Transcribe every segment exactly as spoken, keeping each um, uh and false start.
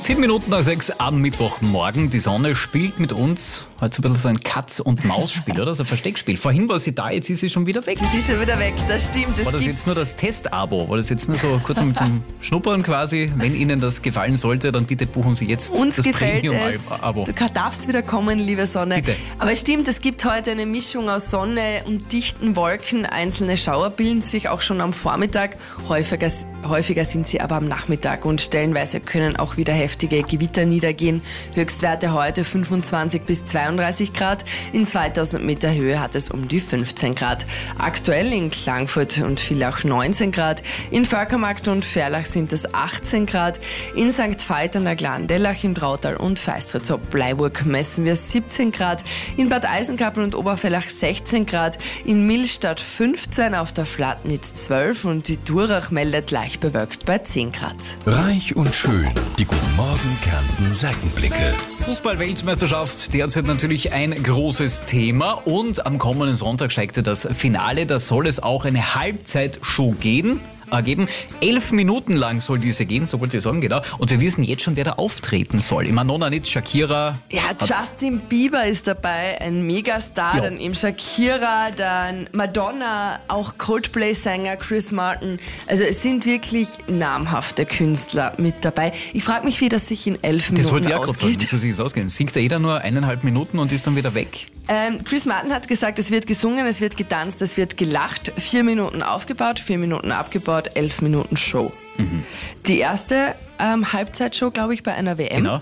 Sieben Minuten nach sechs am Mittwochmorgen. Die Sonne spielt mit uns. Heute so ein bisschen so ein Katz-und-Maus-Spiel, oder? So ein Versteckspiel. Vorhin war sie da, jetzt ist sie schon wieder weg. Sie ist schon wieder weg, das stimmt. Das war das gibt's. jetzt nur das Testabo? War das jetzt nur so kurz zum Schnuppern quasi? Wenn Ihnen das gefallen sollte, dann bitte buchen Sie jetzt Uns das gefällt es. Premium-Abo. Du darfst wieder kommen, liebe Sonne. Bitte. Aber es stimmt, es gibt heute eine Mischung aus Sonne und dichten Wolken. Einzelne Schauer bilden sich auch schon am Vormittag. Häufiger, häufiger sind sie aber am Nachmittag und stellenweise können auch wieder heftige Gewitter niedergehen. Höchstwerte heute fünfundzwanzig bis zweiunddreißig Grad. In zweitausend Meter Höhe hat es um die fünfzehn Grad. Aktuell in Klagenfurt und Villach neunzehn Grad. In Völkermarkt und Ferlach sind es achtzehn Grad. In Sankt Veit an der Glan, Dellach im Trautal und Feistritz-Bleiburg messen wir siebzehn Grad. In Bad Eisenkappel und Oberfellach sechzehn Grad. In Millstatt fünfzehn, auf der Flatnitz zwölf und die Durach meldet leicht bewölkt bei zehn Grad. Reich und schön. Die Guten Morgen Kärnten Seitenblicke. Fußball-Weltmeisterschaft, derzeit natürlich ein großes Thema und am kommenden Sonntag steigt das Finale. Da soll es auch eine Halbzeitshow geben. Äh, geben. Elf Minuten lang soll diese gehen, so wollte ich sagen, genau. Und wir wissen jetzt schon, wer da auftreten soll. Manona Nitz, Shakira. Ja, Justin Bieber ist dabei, ein Megastar, Ja. dann eben Shakira, dann Madonna, auch Coldplay-Sänger Chris Martin. Also es sind wirklich namhafte Künstler mit dabei. Ich frage mich, wie das sich in elf Das Minuten wollte ich auch gerade sagen, wie ausgeht. soll sich das ausgehen? Singt da jeder nur eineinhalb Minuten und ist dann wieder weg? Ähm, Chris Martin hat gesagt, es wird gesungen, es wird getanzt, es wird gelacht. Vier Minuten aufgebaut, vier Minuten abgebaut, elf Minuten Show. Mhm. Die erste ähm, Halbzeitshow, glaube ich, bei einer W M. Genau.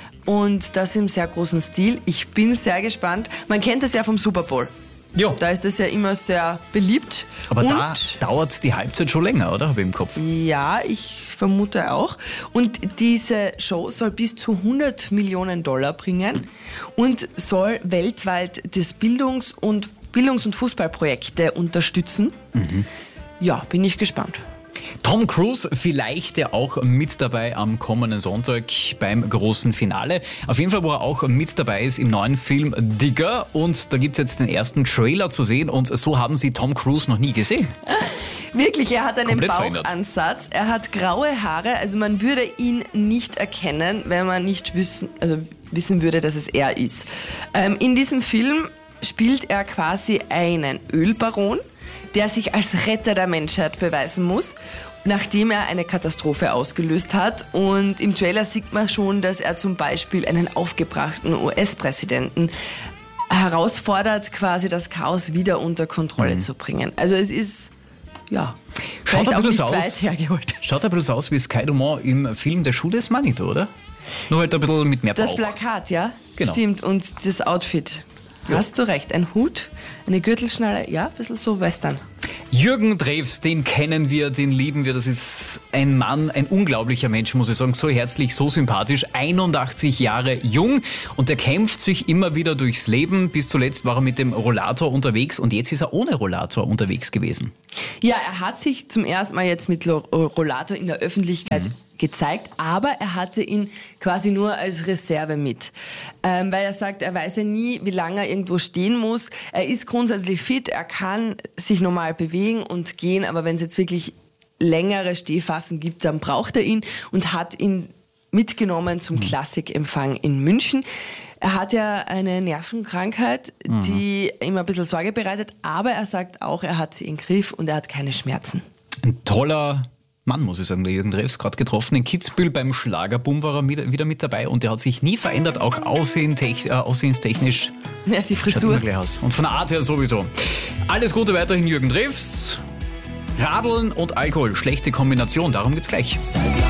Und das im sehr großen Stil. Ich bin sehr gespannt. Man kennt das ja vom Super Bowl. Ja. Da ist das ja immer sehr beliebt. Aber und da dauert die Halbzeit schon länger, oder? Habe ich im Kopf. ja, ich vermute auch. Und diese Show soll bis zu hundert Millionen Dollar bringen und soll weltweit das Bildungs- und Bildungs- und Fußballprojekte unterstützen. Mhm. Ja, bin ich gespannt. Tom Cruise vielleicht ja auch mit dabei am kommenden Sonntag beim großen Finale. Auf jeden Fall, wo er auch mit dabei ist im neuen Film Digger. Und da gibt es jetzt den ersten Trailer zu sehen und so haben Sie Tom Cruise noch nie gesehen. Wirklich, er hat einen Komplett verändert. Bauchansatz, er hat graue Haare, also man würde ihn nicht erkennen, wenn man nicht wissen, also wissen würde, dass es er ist. Ähm, in diesem Film spielt er quasi einen Ölbaron, der sich als Retter der Menschheit beweisen muss, nachdem er eine Katastrophe ausgelöst hat. Und im Trailer sieht man schon, dass er zum Beispiel einen aufgebrachten U S-Präsidenten herausfordert, quasi das Chaos wieder unter Kontrolle Mhm. zu bringen. Also es ist, ja, Schaut vielleicht ein auch nicht bisschen weit aus, hergeholt. schaut ein bisschen aus wie Sky Dumont im Film Der Schuh des Manitou, oder? Nur halt ein bisschen mit mehr Das Bauch. Plakat, ja, Genau. stimmt. Und das Outfit. Ja. Hast du recht. Ein Hut, eine Gürtelschnalle, ja, ein bisschen so Western. Jürgen Drews, den kennen wir, den lieben wir. Das ist ein Mann, ein unglaublicher Mensch, muss ich sagen. So herzlich, so sympathisch. einundachtzig Jahre jung und er kämpft sich immer wieder durchs Leben. Bis zuletzt war er mit dem Rollator unterwegs und jetzt ist er ohne Rollator unterwegs gewesen. Ja, er hat sich zum ersten Mal jetzt mit Lo- Rollator in der Öffentlichkeit Mhm. gezeigt, aber er hatte ihn quasi nur als Reserve mit. Ähm, weil er sagt, er weiß ja nie, wie lange er irgendwo stehen muss. Er ist grundsätzlich fit, er kann sich normal bewegen und gehen, aber wenn es jetzt wirklich längere Stehphasen gibt, dann braucht er ihn und hat ihn mitgenommen zum Klassikempfang in München. Er hat ja eine Nervenkrankheit, die ihm ein bisschen Sorge bereitet, aber er sagt auch, er hat sie im Griff und er hat keine Schmerzen. Ein toller Mann, muss ich sagen, der Jürgen Drews, gerade getroffen. In Kitzbühel beim Schlagerboom war er mit, wieder mit dabei und der hat sich nie verändert, auch aussehentech, äh, aussehenstechnisch. Ja, die Schaut Frisur. immer gleich aus. Und von der Art her sowieso. Alles Gute weiterhin, Jürgen Drews. Radeln und Alkohol, schlechte Kombination, darum geht's gleich. Seit